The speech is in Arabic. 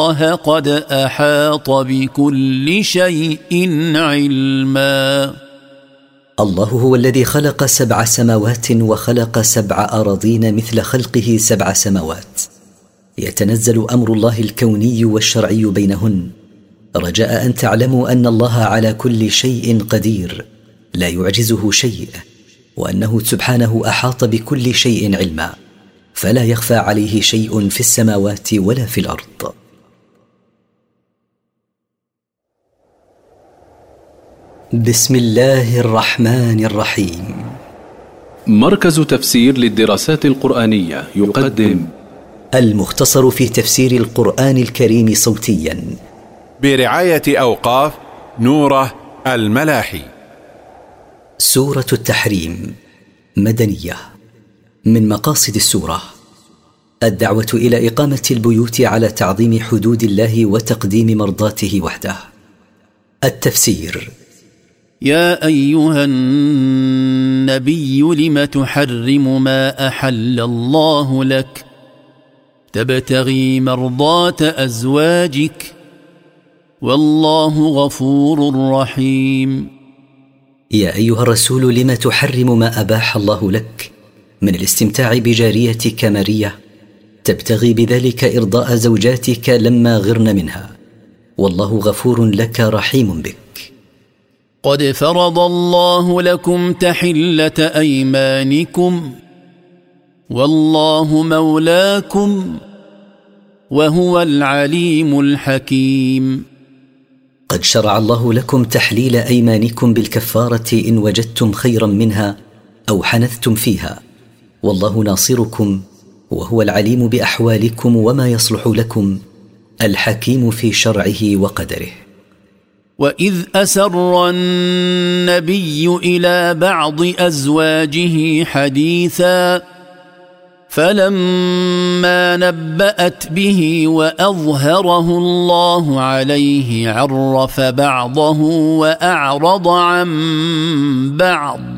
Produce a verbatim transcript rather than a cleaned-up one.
الله قد أحاط بكل شيء علما. الله هو الذي خلق سبع سماوات وخلق سبع أراضين مثل خلقه سبع سماوات، يتنزل أمر الله الكوني والشرعي بينهن، رجاء أن تعلموا أن الله على كل شيء قدير لا يعجزه شيء، وأنه سبحانه أحاط بكل شيء علما، فلا يخفى عليه شيء في السماوات ولا في الأرض. بسم الله الرحمن الرحيم. مركز تفسير للدراسات القرآنية يقدم المختصر في تفسير القرآن الكريم صوتيا برعاية أوقاف نوره الملاحي. سورة التحريم مدنية. من مقاصد السورة الدعوة إلى إقامة البيوت على تعظيم حدود الله وتقديم مرضاته وحده. التفسير: يا أيها النبي لم تحرم ما أحل الله لك تبتغي مرضات أزواجك والله غفور رحيم. يا أيها الرسول لم تحرم ما أباح الله لك من الاستمتاع بجاريتك مارية تبتغي بذلك إرضاء زوجاتك لما غرن منها، والله غفور لك رحيم بك. قد فرض الله لكم تحلة أيمانكم والله مولاكم وهو العليم الحكيم. قد شرع الله لكم تحليل أيمانكم بالكفارة إن وجدتم خيرا منها أو حنثتم فيها، والله ناصركم وهو العليم بأحوالكم وما يصلح لكم، الحكيم في شرعه وقدره. وإذ أسر النبي إلى بعض أزواجه حديثا فلما نبأت به وأظهره الله عليه عرف بعضه وأعرض عن بعض